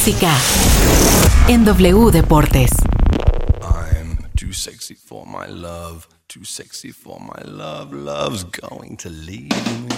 música en W Deportes. I'm too sexy for my love, too sexy for my love, love's going to leave me.